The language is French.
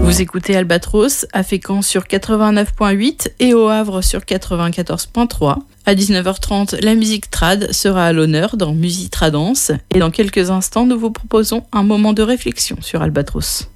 Vous écoutez Albatros, à Fécamp sur 89.8 et au Havre sur 94.3. À 19h30, la musique trad sera à l'honneur dans Musitradance. Et dans quelques instants, nous vous proposons un moment de réflexion sur Albatros.